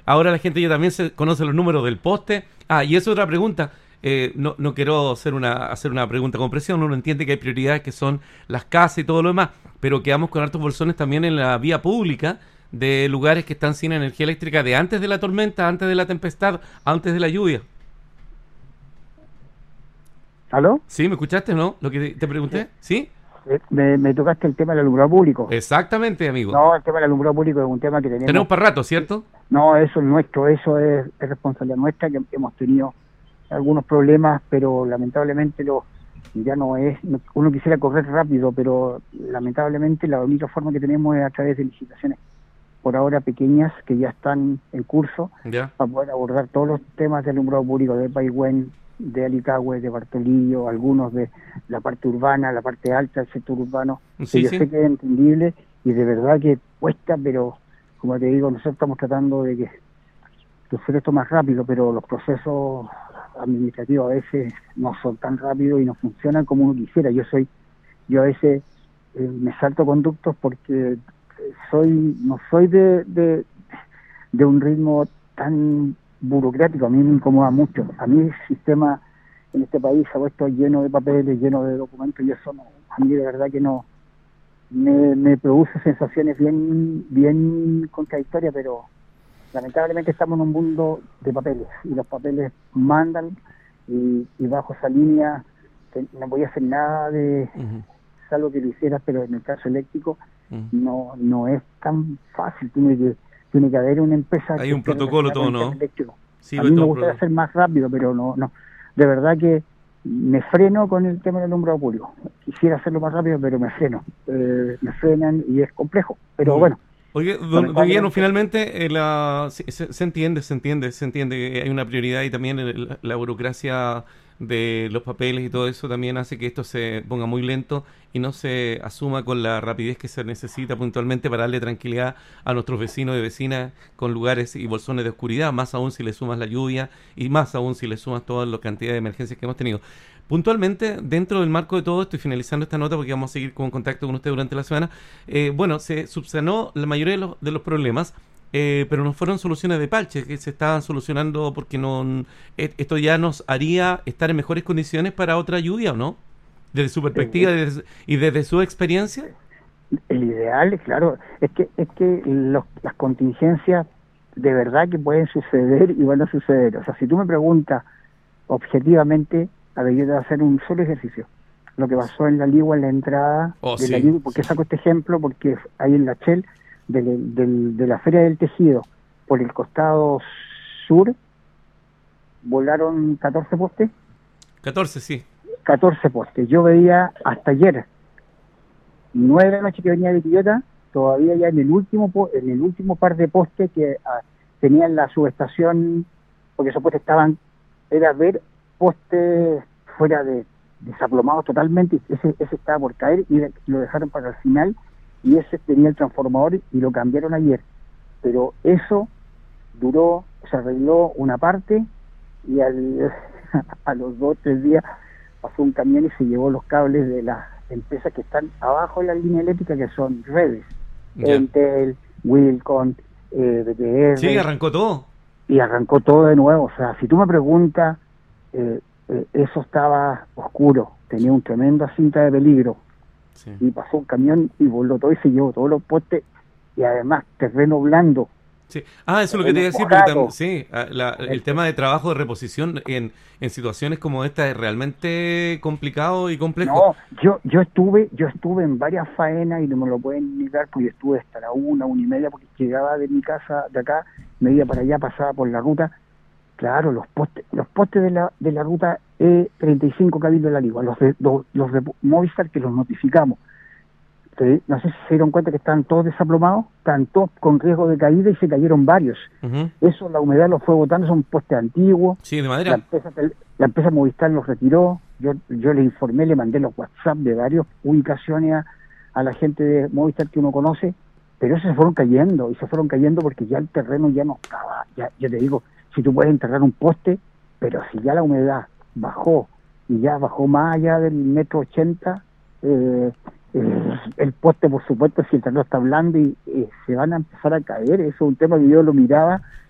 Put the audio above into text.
ahora la gente ya también conoce los números del poste. Y es otra pregunta. No quiero hacer una pregunta con presión. Uno entiende que hay prioridades que son las casas y todo lo demás, pero quedamos con hartos bolsones también en la vía pública de lugares que están sin energía eléctrica de antes de la tormenta, antes de la tempestad, antes de la lluvia. ¿Aló? ¿Sí? ¿Me escuchaste, no? Lo que te pregunté. ¿Sí? Me tocaste el tema del alumbrado público. Exactamente, amigo. No, el tema del alumbrado público es un tema que Tenemos para rato, ¿cierto? No, eso es nuestro, eso es responsabilidad nuestra, que hemos tenido algunos problemas, pero lamentablemente ya no es, uno quisiera correr rápido, pero lamentablemente la única forma que tenemos es a través de licitaciones por ahora pequeñas que ya están en curso, para poder abordar todos los temas del alumbrado público de Paihuén, de Alicagüe, de Bartolillo, algunos de la parte urbana, la parte alta del sector urbano, que yo sé que es entendible y de verdad que cuesta, pero como te digo, nosotros estamos tratando de que hacer esto más rápido, pero los procesos administrativos a veces no son tan rápidos y no funcionan como uno quisiera. Yo a veces me salto conductos porque no soy de un ritmo tan burocrático. A mí me incomoda mucho. A mí el sistema en este país se ha puesto lleno de papeles, lleno de documentos, y eso a mí de verdad que no me produce sensaciones bien contradictorias, pero lamentablemente estamos en un mundo de papeles y los papeles mandan, y bajo esa línea no voy a hacer nada de salvo que lo hicieras, pero en el caso eléctrico no es tan fácil. Tiene que haber una empresa. Hay un protocolo todo, ¿no? Sí, a mí me gustaría hacer más rápido, pero no. De verdad que me freno con el tema del alumbrado público. Quisiera hacerlo más rápido, pero me freno. Me frenan y es complejo, pero bueno. Oye, don Guillermo, finalmente se entiende que hay una prioridad, y también la burocracia de los papeles y todo eso también hace que esto se ponga muy lento y no se asuma con la rapidez que se necesita puntualmente para darle tranquilidad a nuestros vecinos y vecinas con lugares y bolsones de oscuridad, más aún si le sumas la lluvia y más aún si le sumas toda la cantidad de emergencias que hemos tenido. Puntualmente, dentro del marco de todo esto, y finalizando esta nota porque vamos a seguir con contacto con usted durante la semana, se subsanó la mayoría de los problemas, pero no fueron soluciones de parche que se estaban solucionando porque esto ya nos haría estar en mejores condiciones para otra lluvia, ¿o no? Desde su perspectiva y desde su experiencia. El ideal, claro, es que las contingencias de verdad que pueden suceder y van a suceder. O sea, si tú me preguntas objetivamente, a ver, yo te voy a hacer un solo ejercicio. Lo que pasó en la Ligua, en la entrada de la Ligua, ¿por qué saco este ejemplo? Porque ahí en la Shell, de la Feria del Tejido, por el costado sur, volaron 14 postes. 14, sí. 14 postes. Yo veía hasta ayer, 9 de la noche que venía de Quillota, todavía ya en el último par de postes que tenían la subestación, porque esos postes era ver postes fuera desaplomados totalmente, ese estaba por caer y lo dejaron para el final, y ese tenía el transformador y lo cambiaron ayer, pero eso se arregló una parte, y a los 2 o 3 días pasó un camión y se llevó los cables de las empresas que están abajo de la línea eléctrica, que son redes, Entel, Wilcon, BTR. Sí, arrancó todo. Y arrancó todo de nuevo. O sea, si tú me preguntas, eso estaba oscuro, tenía un tremendo cinta de peligro, y pasó un camión y voló todo y se llevó todos los postes, y además terreno blando. Sí. Eso es lo que te iba a decir, porque el tema de trabajo de reposición en situaciones como esta es realmente complicado y complejo. No, yo estuve en varias faenas y no me lo pueden negar, porque estuve hasta la 1:30, porque llegaba de mi casa de acá, me iba para allá, pasaba por la ruta. Claro, los postes de la ruta E35 Cabildo de la Ligua, los de Movistar, que los notificamos. No sé si se dieron cuenta que estaban todos desaplomados, estaban todos con riesgo de caída y se cayeron varios. Eso, la humedad los fue botando, son postes antiguos. Sí, de madera. La empresa Movistar los retiró. Yo le informé, le mandé los WhatsApp de varias ubicaciones a la gente de Movistar que uno conoce, pero esos se fueron cayendo porque ya el terreno ya no estaba. Ya te digo, si tú puedes enterrar un poste, pero si ya la humedad bajó y ya bajó más allá del 1,80 m, el poste, por supuesto, si el terreno está blando y se van a empezar a caer. Eso es un tema que yo lo miraba